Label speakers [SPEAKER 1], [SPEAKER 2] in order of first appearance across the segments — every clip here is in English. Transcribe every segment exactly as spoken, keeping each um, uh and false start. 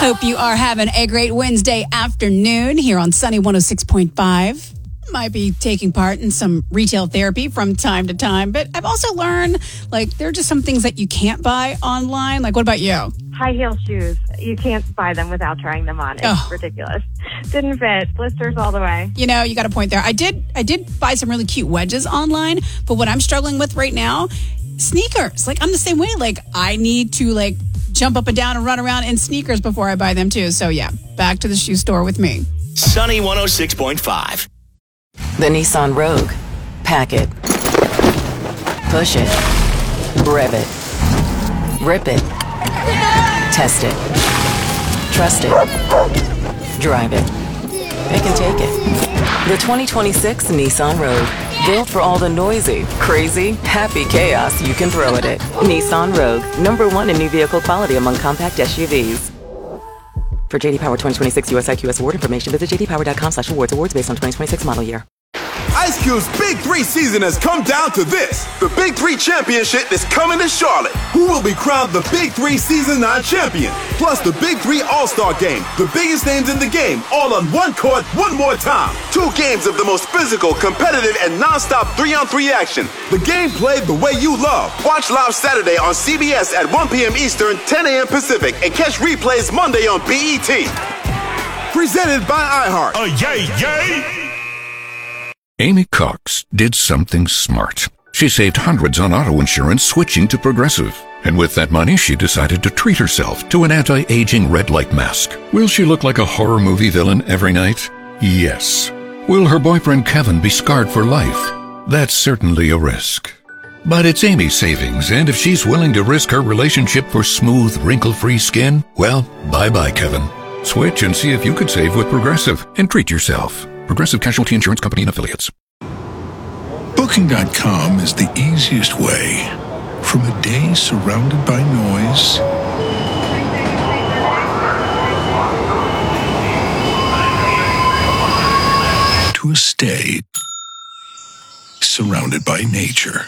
[SPEAKER 1] Hope you are having a great Wednesday afternoon here on Sunny one oh six point five. Might be taking part in some retail therapy from time to time, but I've also learned, like, there are just some things that you can't buy online. Like, what about you?
[SPEAKER 2] High heel shoes. You can't buy them without trying them on. It's oh. ridiculous. Didn't fit. Blisters all the way.
[SPEAKER 1] You know, you got a point there. I did I did buy some really cute wedges online, but what I'm struggling with right now, sneakers. Like, I'm the same way. Like, I need to, like, jump up and down and run around in sneakers before I buy them, too. So, yeah, back to the shoe store with me.
[SPEAKER 3] Sunny one oh six point five.
[SPEAKER 4] The Nissan Rogue. Pack it. Push it. Rev it. Rip it. Test it. Trust it. Drive it. Pick and take it. The twenty twenty-six Nissan Rogue. Built for all the noisy, crazy, happy chaos you can throw at it. Nissan Rogue. Number one in new vehicle quality among compact S U Vs. For J D Power twenty twenty-six U S I Q S award information, visit j d power dot com slash awards. Awards based on twenty twenty-six model year.
[SPEAKER 5] Ice Cube's Big Three season has come down to this. The Big Three Championship is coming to Charlotte. Who will be crowned the Big Three Season nine champion? Plus the Big Three All-Star Game. The biggest names in the game, all on one court, one more time. Two games of the most physical, competitive, and non-stop three-on-three action. The game played the way you love. Watch live Saturday on C B S at one p.m. Eastern, ten a.m. Pacific, and catch replays Monday on B E T. Presented by iHeart.
[SPEAKER 6] Oh, yay, yay! Amy Cox did something smart. She saved hundreds on auto insurance switching to Progressive. And with that money, she decided to treat herself to an anti-aging red light mask. Will she look like a horror movie villain every night? Yes. Will her boyfriend Kevin be scarred for life? That's certainly a risk. But it's Amy's savings, and if she's willing to risk her relationship for smooth, wrinkle-free skin, well, bye-bye, Kevin. Switch and see if you could save with Progressive and treat yourself. Progressive Casualty Insurance Company and Affiliates.
[SPEAKER 7] Booking dot com is the easiest way. From a day surrounded by noise to a stay surrounded by nature.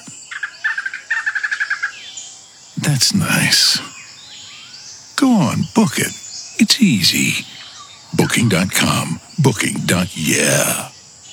[SPEAKER 7] That's nice. Go on, book it. It's easy. Booking dot com. Booking. Yeah.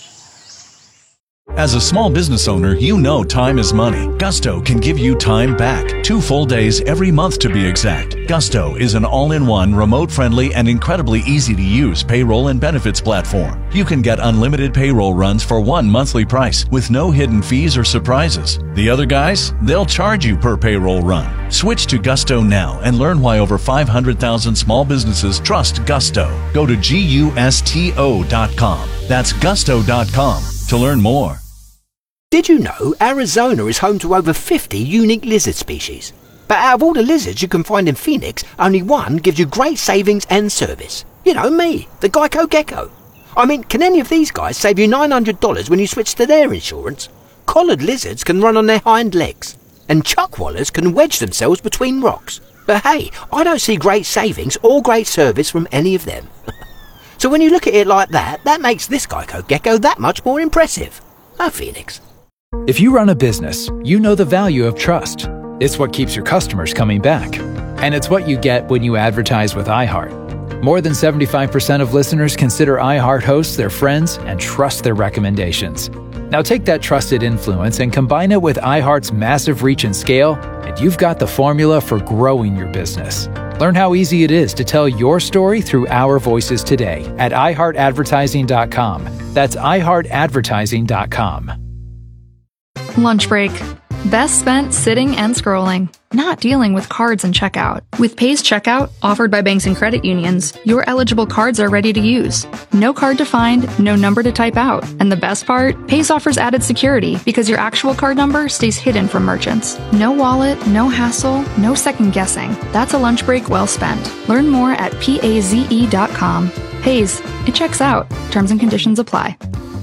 [SPEAKER 8] As a small business owner, you know time is money. Gusto can give you time back. Two full days every month to be exact. Gusto is an all-in-one, remote-friendly, and incredibly easy-to-use payroll and benefits platform. You can get unlimited payroll runs for one monthly price with no hidden fees or surprises. The other guys, they'll charge you per payroll run. Switch to Gusto now and learn why over five hundred thousand small businesses trust Gusto. Go to gusto dot com. That's gusto dot com to learn more.
[SPEAKER 9] Did you know Arizona is home to over fifty unique lizard species? But out of all the lizards you can find in Phoenix, only one gives you great savings and service. You know, me, the Geico Gecko. I mean, can any of these guys save you nine hundred dollars when you switch to their insurance? Collared lizards can run on their hind legs, and chuckwallers can wedge themselves between rocks. But hey, I don't see great savings or great service from any of them. So when you look at it like that, that makes this Geico Gecko that much more impressive. Oh, Phoenix.
[SPEAKER 10] If you run a business, you know the value of trust. It's what keeps your customers coming back. And it's what you get when you advertise with iHeart. More than seventy-five percent of listeners consider iHeart hosts their friends and trust their recommendations. Now take that trusted influence and combine it with iHeart's massive reach and scale, and you've got the formula for growing your business. Learn how easy it is to tell your story through our voices today at i heart advertising dot com. That's i heart advertising dot com.
[SPEAKER 11] Lunch break. Best spent sitting and scrolling, not dealing with cards and checkout. With Pays Checkout, offered by banks and credit unions, your eligible cards are ready to use. No card to find, no number to type out. And the best part? Pays offers added security because your actual card number stays hidden from merchants. No wallet, no hassle, no second guessing. That's a lunch break well spent. Learn more at paze dot com. Pays, it checks out. Terms and conditions apply.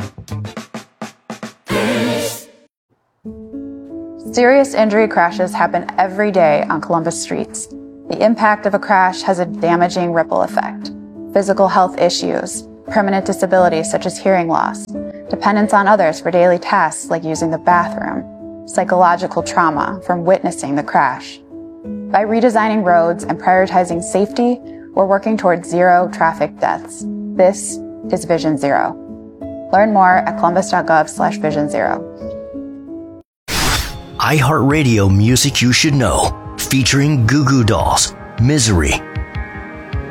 [SPEAKER 12] Serious injury crashes happen every day on Columbus streets. The impact of a crash has a damaging ripple effect. Physical health issues, permanent disabilities such as hearing loss, dependence on others for daily tasks like using the bathroom, psychological trauma from witnessing the crash. By redesigning roads and prioritizing safety, We're working towards zero traffic deaths. This is Vision Zero. Learn more at columbus.gov slash vision zero.
[SPEAKER 13] iHeartRadio Music You Should Know, featuring Goo Goo Dolls, Misery,